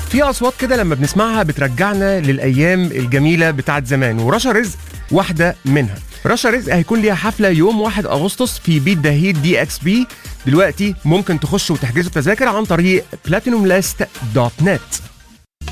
في اصوات كده لما بنسمعها بترجعنا للايام الجميله بتاعت زمان، ورشا رزق واحده منها. رشا رزق هيكون ليها حفله يوم 1 اغسطس في بيت دهيد دي اكس بي. دلوقتي ممكن تخشوا وتحجزوا التذاكر عن طريق platinumlist.net.